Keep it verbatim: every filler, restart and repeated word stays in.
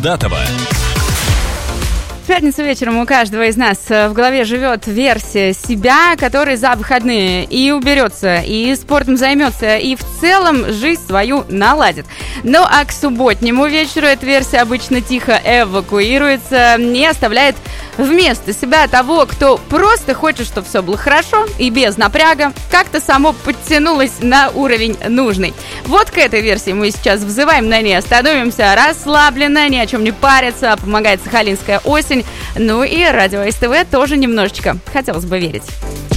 Солдатова. В пятницу вечером у каждого из нас в голове живет версия себя, который за выходные и уберется, и спортом займется, и в целом жизнь свою наладит. Ну а к субботнему вечеру эта версия обычно тихо эвакуируется и оставляет вместо себя того, кто просто хочет, чтобы все было хорошо и без напряга, как-то само подтянулось на уровень нужный. Вот к этой версии мы сейчас взываем, на ней остановимся расслабленно, ни о чем не париться, помогает сахалинская осень. Ну и радио СТВ тоже немножечко, хотелось бы верить.